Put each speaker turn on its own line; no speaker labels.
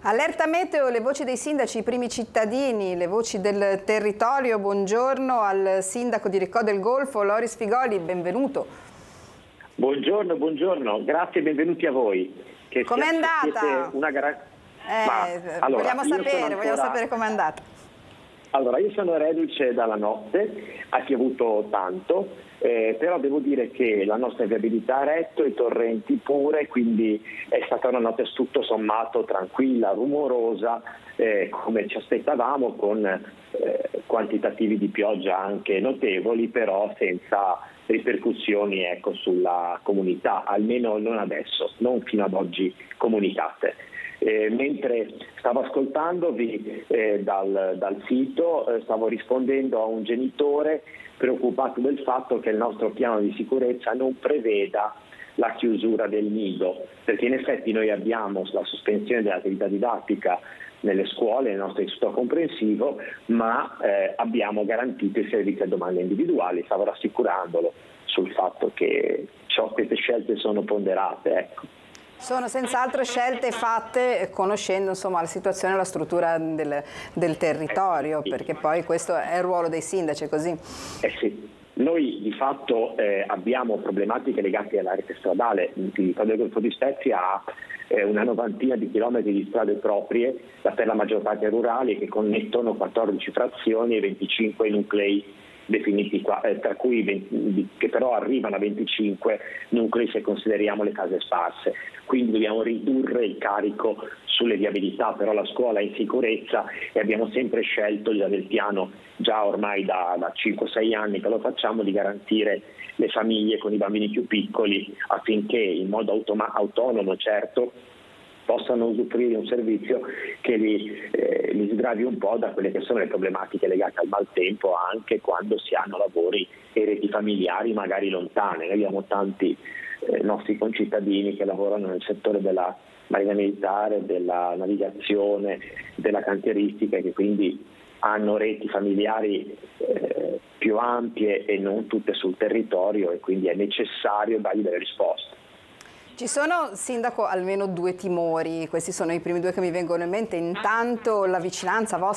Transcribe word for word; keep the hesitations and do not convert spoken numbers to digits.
Allerta meteo, le voci dei sindaci, i primi cittadini, le voci del territorio. Buongiorno al sindaco di Recò del Golfo, Loris Figoli, benvenuto.
Buongiorno, buongiorno, grazie e benvenuti a voi.
Com'è andata?
Una gra...
eh,
Ma, allora,
vogliamo sapere,
ancora...
vogliamo sapere com'è andata.
Allora, io sono reduce dalla notte, ha piovuto tanto, eh, però devo dire che la nostra viabilità ha retto, i torrenti pure, quindi è stata una notte tutto sommato tranquilla, rumorosa, eh, come ci aspettavamo, con eh, quantitativi di pioggia anche notevoli, però senza ripercussioni ecco, sulla comunità, almeno non adesso, non fino ad oggi comunicate. Eh, mentre stavo ascoltandovi eh, dal, dal sito, eh, stavo rispondendo a un genitore preoccupato del fatto che il nostro piano di sicurezza non preveda la chiusura del nido, perché in effetti noi abbiamo la sospensione dell'attività didattica nelle scuole, nel nostro istituto comprensivo, ma eh, abbiamo garantito i servizi a domanda individuali, stavo rassicurandolo sul fatto che ciò, queste scelte sono ponderate. Ecco.
Sono senz'altro scelte fatte conoscendo insomma, la situazione e la struttura del, del territorio, perché poi questo è il ruolo dei sindaci, è così?
Eh sì. Noi di fatto eh, abbiamo problematiche legate alla rete stradale. Il territorio del Golfo di Spezia ha eh, una novantina di chilometri di strade proprie, per la maggior parte rurali, che connettono quattordici frazioni e venticinque nuclei definiti qua, eh, tra cui venti, che però arrivano a venticinque nuclei se consideriamo le case sparse. Quindi dobbiamo ridurre il carico sulle viabilità, però la scuola è in sicurezza e abbiamo sempre scelto già del piano, già ormai da, da cinque sei anni che lo facciamo, di garantire le famiglie con i bambini più piccoli affinché in modo automa- autonomo certo possano usufruire di un servizio che li, eh, li sgravi un po' da quelle che sono le problematiche legate al maltempo, anche quando si hanno lavori e reti familiari magari lontane. Noi abbiamo tanti eh, nostri concittadini che lavorano nel settore della marina militare, della navigazione, della cantieristica e che quindi hanno reti familiari eh, più ampie e non tutte sul territorio, e quindi è necessario dargli delle risposte.
Ci sono, sindaco, almeno due timori, questi sono i primi due che mi vengono in mente. Intanto la vicinanza vostra